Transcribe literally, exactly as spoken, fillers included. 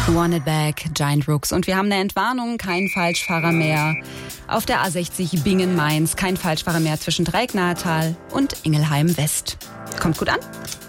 Want It Back, Giant Rooks. Und wir haben eine Entwarnung, kein Falschfahrer mehr. Auf der A sechzig Bingen-Mainz, kein Falschfahrer mehr zwischen Dreiecknahetal und Ingelheim West. Kommt gut an.